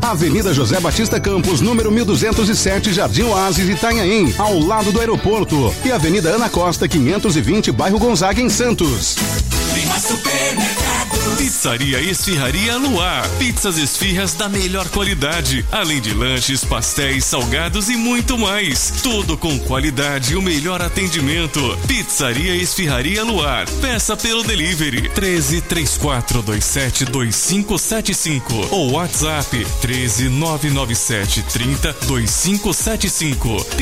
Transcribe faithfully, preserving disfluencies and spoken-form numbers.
Avenida José Batista Campos, número mil duzentos e sete, Jardim Oásis, Itanhaém, ao lado do aeroporto. E Avenida Ana Costa, quinhentos e vinte, bairro Gonzaga, em Santos. Prima Supermercados. Pizzaria Esfirraria Luar. Pizzas esfirras da melhor qualidade, além de lanches, pastéis, salgados e muito mais. Tudo com qualidade e o melhor atendimento. Pizzaria Esfirraria Luar. Peça pelo delivery treze, três quatro dois sete, dois cinco sete cinco ou WhatsApp treze, nove nove sete, trinta, vinte e cinco setenta e cinco.